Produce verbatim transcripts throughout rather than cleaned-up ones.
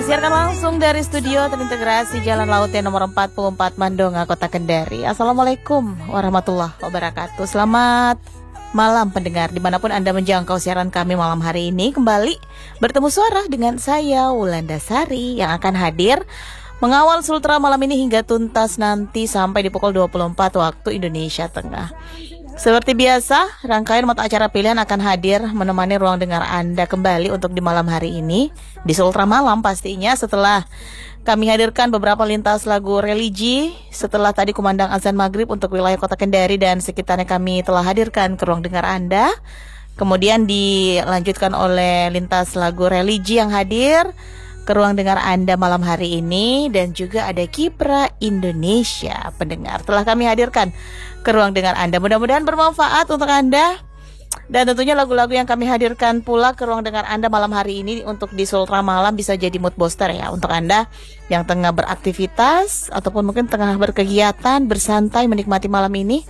Disiarkan langsung dari studio terintegrasi Jalan Lautnya nomor empat puluh empat Mandonga, Kota Kendari. Assalamualaikum warahmatullahi wabarakatuh. Selamat malam pendengar, dimanapun Anda menjangkau siaran kami malam hari ini. Kembali bertemu suara dengan saya, Wulandasari, yang akan hadir mengawal Sultra malam ini hingga tuntas nanti sampai di pukul dua puluh empat waktu Indonesia Tengah. Seperti biasa, rangkaian mata acara pilihan akan hadir menemani ruang dengar Anda kembali untuk di malam hari ini di Sultra Malam pastinya, setelah kami hadirkan beberapa lintas lagu religi. Setelah tadi kumandang azan maghrib untuk wilayah Kota Kendari dan sekitarnya, kami telah hadirkan ke ruang dengar Anda. Kemudian dilanjutkan oleh lintas lagu religi yang hadir ke ruang dengar Anda malam hari ini. Dan juga ada Kipra Indonesia pendengar telah kami hadirkan ke ruang dengar Anda. Mudah-mudahan bermanfaat untuk Anda. Dan tentunya lagu-lagu yang kami hadirkan pula ke ruang dengar Anda malam hari ini untuk di Sultra Malam bisa jadi mood booster ya untuk Anda yang tengah beraktivitas ataupun mungkin tengah berkegiatan, bersantai menikmati malam ini.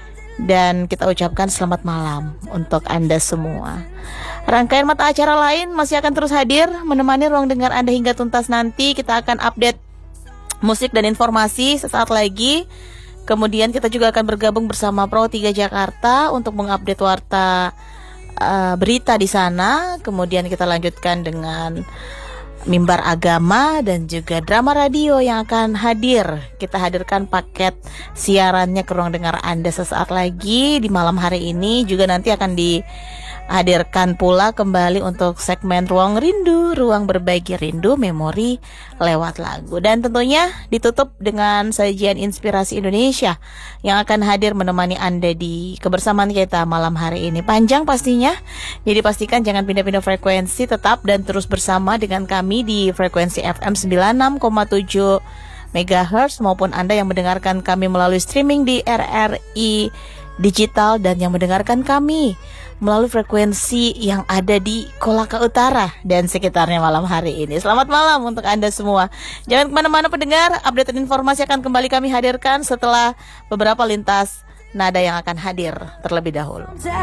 Dan kita ucapkan selamat malam untuk Anda semua. Rangkaian mata acara lain masih akan terus hadir menemani ruang dengar Anda hingga tuntas nanti. Kita akan update musik dan informasi sesaat lagi. Kemudian kita juga akan bergabung bersama Pro tiga Jakarta untuk mengupdate warta uh, berita di sana. Kemudian kita lanjutkan dengan mimbar agama dan juga drama radio yang akan hadir. Kita hadirkan paket siarannya ke ruang dengar Anda sesaat lagi di malam hari ini. Juga nanti akan dihadirkan pula kembali untuk segmen Ruang Rindu, ruang berbagi rindu memori lewat lagu. Dan tentunya ditutup dengan sajian inspirasi Indonesia yang akan hadir menemani Anda di kebersamaan kita malam hari ini. Panjang pastinya, jadi pastikan jangan pindah-pindah frekuensi, tetap dan terus bersama dengan kami di frekuensi F M sembilan puluh enam koma tujuh megahertz, maupun Anda yang mendengarkan kami melalui streaming di R R I Digital dan yang mendengarkan kami melalui frekuensi yang ada di Kolaka Utara dan sekitarnya malam hari ini. Selamat malam untuk Anda semua. Jangan kemana-mana pendengar, update informasi akan kembali kami hadirkan setelah beberapa lintas nada yang akan hadir terlebih dahulu.